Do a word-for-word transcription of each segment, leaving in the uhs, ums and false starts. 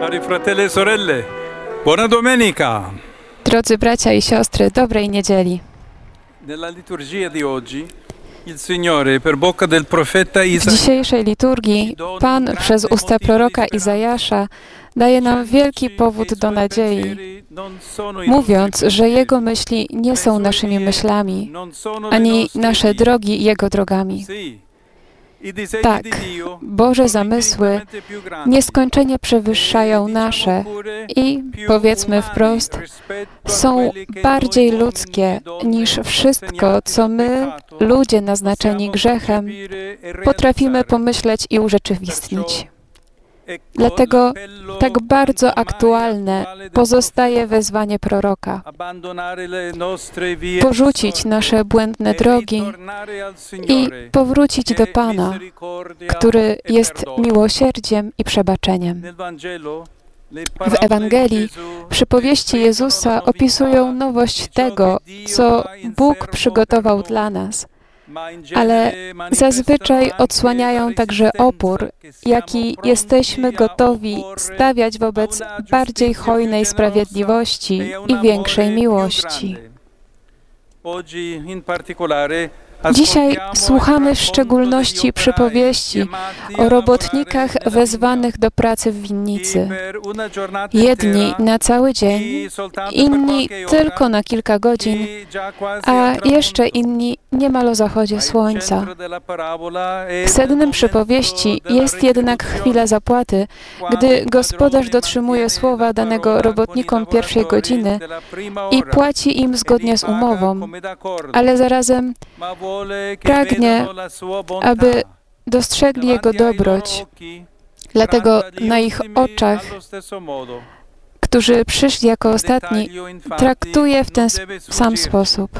Cari fratelli e sorelle, buona domenica. Drodzy bracia i siostry, dobrej niedzieli. Nella liturgia di oggi, il Signore per bocca del profeta W Isaia dzisiejszej liturgii Pan przez usta proroka Izajasza daje nam wielki powód do nadziei, mówiąc, że Jego myśli nie są naszymi myślami, ani nasze drogi Jego drogami. Tak, Boże zamysły nieskończenie przewyższają nasze i, powiedzmy wprost, są bardziej ludzkie niż wszystko, co my, ludzie naznaczeni grzechem, potrafimy pomyśleć i urzeczywistnić. Dlatego tak bardzo aktualne pozostaje wezwanie proroka. Porzucić nasze błędne drogi i powrócić do Pana, który jest miłosierdziem i przebaczeniem. W Ewangelii przypowieści Jezusa opisują nowość tego, co Bóg przygotował dla nas, ale zazwyczaj odsłaniają także opór, jaki jesteśmy gotowi stawiać wobec bardziej hojnej sprawiedliwości i większej miłości. Dzisiaj słuchamy w szczególności przypowieści o robotnikach wezwanych do pracy w winnicy. Jedni na cały dzień, inni tylko na kilka godzin, a jeszcze inni niemal o zachodzie słońca. Sednem przypowieści jest jednak chwila zapłaty, gdy gospodarz dotrzymuje słowa danego robotnikom pierwszej godziny i płaci im zgodnie z umową, ale zarazem pragnie, aby dostrzegli Jego dobroć. Dlatego na ich oczach, którzy przyszli jako ostatni, traktuje w ten sam sposób.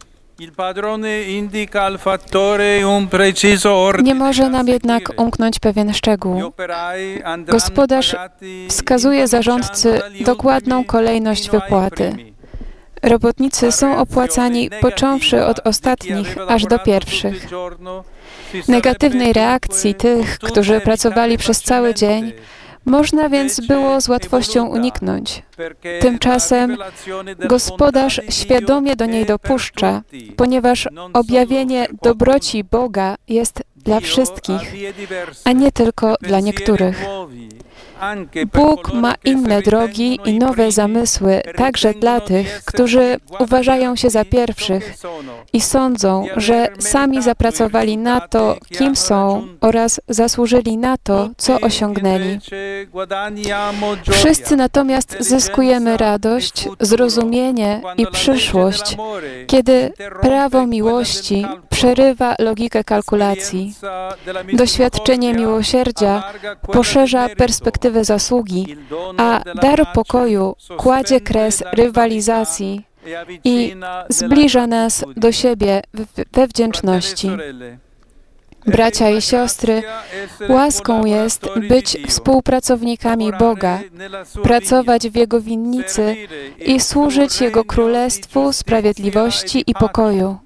Nie może nam jednak umknąć pewien szczegół. Gospodarz wskazuje zarządcy dokładną kolejność wypłaty. Robotnicy są opłacani począwszy od ostatnich aż do pierwszych. Negatywnej reakcji tych, którzy pracowali przez cały dzień, można więc było z łatwością uniknąć. Tymczasem gospodarz świadomie do niej dopuszcza, ponieważ objawienie dobroci Boga jest dla wszystkich, a nie tylko dla niektórych. Bóg ma inne drogi i nowe zamysły także dla tych, którzy uważają się za pierwszych i sądzą, że sami zapracowali na to, kim są oraz zasłużyli na to, co osiągnęli. Wszyscy natomiast zyskujemy radość, zrozumienie i przyszłość, kiedy prawo miłości przerywa logikę kalkulacji. Doświadczenie miłosierdzia poszerza perspektywę zasługi, a dar pokoju kładzie kres rywalizacji i zbliża nas do siebie we wdzięczności. Bracia i siostry, łaską jest być współpracownikami Boga, pracować w Jego winnicy i służyć Jego Królestwu sprawiedliwości i pokoju.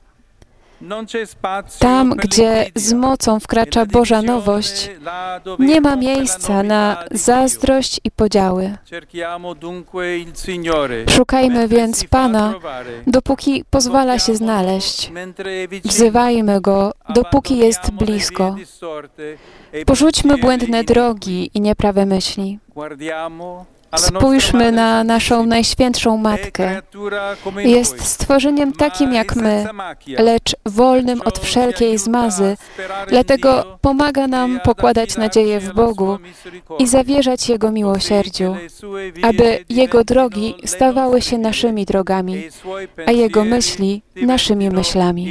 Tam, gdzie z mocą wkracza Boża nowość, nie ma miejsca na zazdrość i podziały. Szukajmy więc Pana, dopóki pozwala się znaleźć. Wzywajmy Go, dopóki jest blisko. Porzućmy błędne drogi i nieprawe myśli. Spójrzmy na naszą Najświętszą Matkę. Jest stworzeniem takim jak my, lecz wolnym od wszelkiej zmazy, dlatego pomaga nam pokładać nadzieję w Bogu i zawierzać Jego miłosierdziu, aby Jego drogi stawały się naszymi drogami, a Jego myśli naszymi myślami.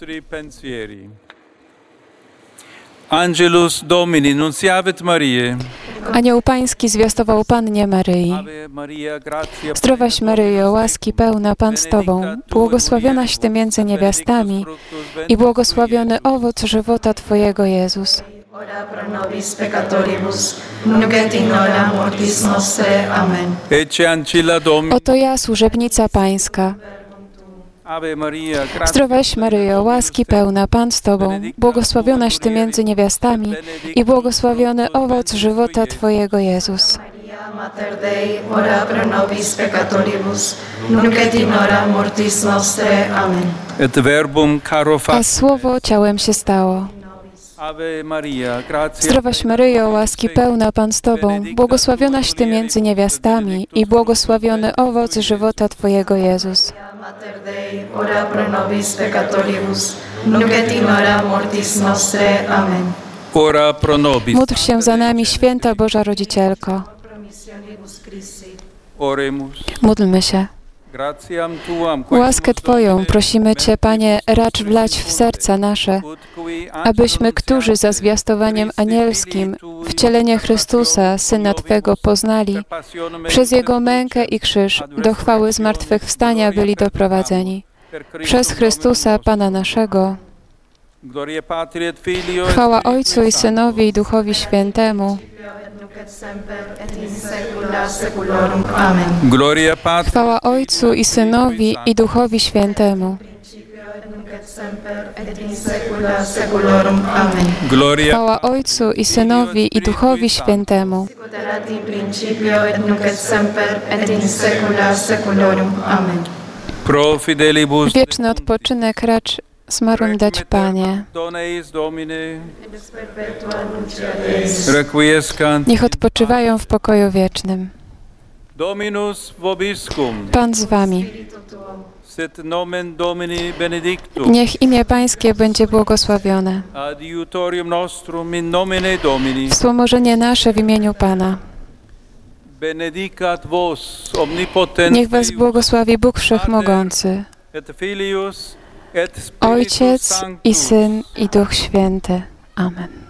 Angelus Domini, nunciavit Mariae. Anioł Pański zwiastował Pannie Maryi. Zdrowaś Maryjo, łaski pełna, Pan z Tobą, błogosławionaś Ty między niewiastami i błogosławiony owoc żywota Twojego, Jezus. Ora pro nobis peccatoribus, nunc et in hora mortis nostrae. Amen. Ecce ancilla Domini. Oto ja, służebnica Pańska. Zdrowaś Maryjo, łaski pełna, Pan z Tobą, błogosławionaś Ty między niewiastami i błogosławiony owoc żywota Twojego, Jezus. Mater Dei, ora pro nobis peccatoribus, nunc et in hora mortis nostrae. Amen. Et verbum caro A factum. Słowo ciałem się stało. Ave Maria, gratia. Zdrowaś Maryjo, łaski pełna Pan z Tobą, błogosławionaś Ty między niewiastami i błogosławiony owoc żywota Twojego, Jezus. Mater Dei, ora pro nobis peccatoribus, nunc et in hora mortis nostrae. Amen. Ora pro nobis. Módl się za nami, święta Boża Rodzicielko. Oremus. Módlmy się. Gratiam tuam. Łaskę Twoją prosimy Cię, Panie, racz wlać w serca nasze, abyśmy, którzy za zwiastowaniem anielskim wcielenie Chrystusa, Syna Twego, poznali, przez Jego mękę i krzyż do chwały zmartwychwstania byli doprowadzeni. Przez Chrystusa, Pana naszego. Chwała Ojcu i Synowi i Duchowi Świętemu. Gloria Patri. Chwała Ojcu i Synowi i Duchowi Świętemu. Gloria. Chwała Ojcu i Synowi i Duchowi Świętemu. Pro fidelibus. Wieczny odpoczynek racz zmarłym dać, Panie. Requiescant. Niech odpoczywają w pokoju wiecznym. Dominus vobiscum. Pan z Wami. Sit nomen Domini benedictum. Niech imię Pańskie będzie błogosławione. Adiutorium nostrum in nomine Domini. Wspomożenie nasze w imieniu Pana. Benedicat vos omnipotens. Niech Was błogosławi Bóg Wszechmogący, et Filius et Spiritus Ojciec Sanctus. i Syn i Duch Święty. Amen.